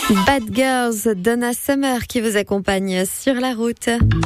Bad Girls, Donna Summer qui vous accompagne sur la route.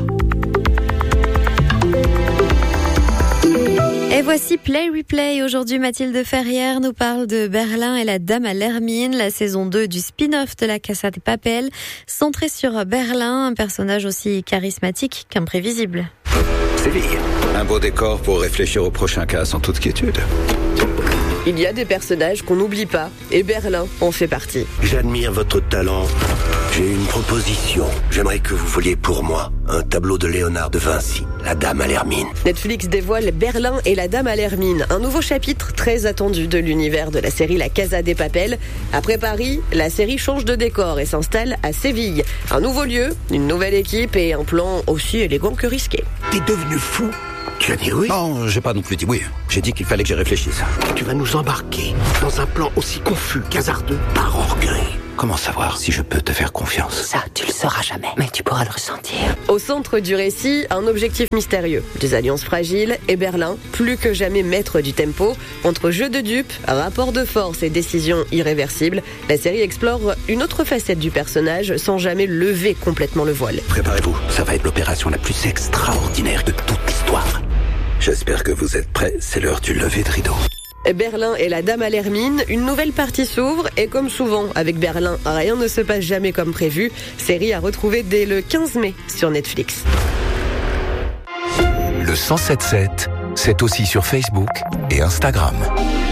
Et voici Play Replay. Aujourd'hui, Mathilde Ferrière nous parle de Berlin et la Dame à l'Hermine, la saison 2 du spin-off de la Casa de Papel, centré sur Berlin, un personnage aussi charismatique qu'imprévisible. Séville, un beau décor pour réfléchir au prochain cas sans toute quiétude. Il y a des personnages qu'on n'oublie pas, et Berlin en fait partie. J'admire votre talent. J'ai une proposition. J'aimerais que vous voliez pour moi un tableau de Léonard de Vinci, La Dame à l'Hermine. Netflix dévoile Berlin et la Dame à l'Hermine, un nouveau chapitre très attendu de l'univers de la série La Casa de Papel. Après Paris, la série change de décor et s'installe à Séville. Un nouveau lieu, une nouvelle équipe et un plan aussi élégant que risqué. T'es devenu fou. Tu as dit oui? Non, j'ai pas non plus dit oui. J'ai dit qu'il fallait que j'y réfléchisse. Tu vas nous embarquer dans un plan aussi confus qu'hasardeux par orgueil. Comment savoir si je peux te faire confiance? Ça, tu le sauras jamais, mais tu pourras le ressentir. Au centre du récit, un objectif mystérieux, des alliances fragiles et Berlin, plus que jamais maître du tempo. Entre jeu de dupes, rapport de force et décisions irréversibles, la série explore une autre facette du personnage sans jamais lever complètement le voile. Préparez-vous, ça va être l'opération la plus extraordinaire de toute l'histoire. J'espère que vous êtes prêts, c'est l'heure du lever de rideau. Berlin et la Dame à l'Hermine, une nouvelle partie s'ouvre et comme souvent avec Berlin, rien ne se passe jamais comme prévu. Série à retrouver dès le 15 mai sur Netflix. Le 107.7, c'est aussi sur Facebook et Instagram.